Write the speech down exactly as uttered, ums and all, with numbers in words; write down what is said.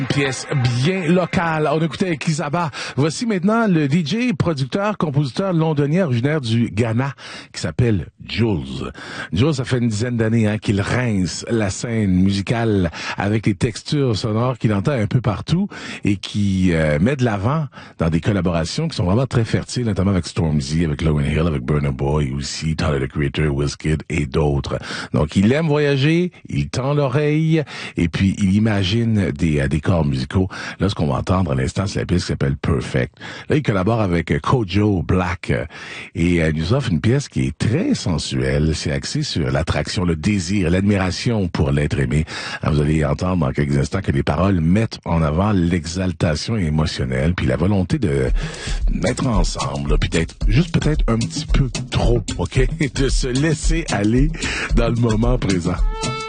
Une pièce bien locale. On écoutait avec Isaba. Voici maintenant le D J, producteur, compositeur londonien originaire du Ghana qui s'appelle Jules. Jules, ça fait une dizaine d'années hein, qu'il rince la scène musicale avec les textures sonores qu'il entend un peu partout et qui euh, met de l'avant dans des collaborations qui sont vraiment très fertiles, notamment avec Stormzy, avec Lauryn Hill, avec Burna Boy aussi, Tyler, the Creator, Wizkid et d'autres. Donc, il aime voyager, il tend l'oreille et puis il imagine des, des corps musicaux. Là, ce qu'on va entendre à l'instant, c'est la pièce qui s'appelle Perfect. Là, il collabore avec Kojo Black et il nous offre une pièce qui est très sensuelle. C'est axé sur l'attraction, le désir, l'admiration pour l'être aimé. Alors, vous allez entendre dans quelques instants que les paroles mettent en avant l'exaltation émotionnelle puis la volonté de mettre ensemble, puis d'être juste peut-être un petit peu trop, OK? De se laisser aller dans le moment présent.